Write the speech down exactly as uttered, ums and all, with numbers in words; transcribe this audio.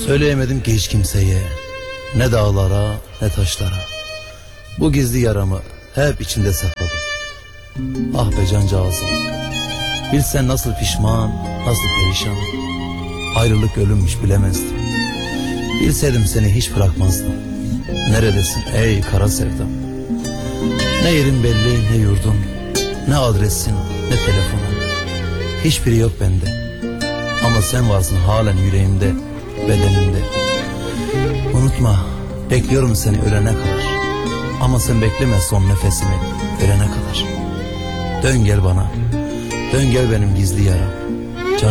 Söyleyemedim ki hiç kimseye, ne dağlara ne taşlara. Bu gizli yaramı hep içinde sakladım. Ah be cancağızım, bilsen nasıl pişman, nasıl perişan. Ayrılık ölümmüş bilemezdim. Bilseydim seni hiç bırakmazdım. Neredesin ey kara sevdam? Ne yerin belli ne yurdun, ne adresin ne telefonun. Hiçbiri yok bende. Ama sen varsın halen yüreğimde, bedenimde. Unutma, bekliyorum seni ölene kadar. Ama sen bekleme son nefesimi ölene kadar. Dön gel bana, dön gel benim gizli yaram.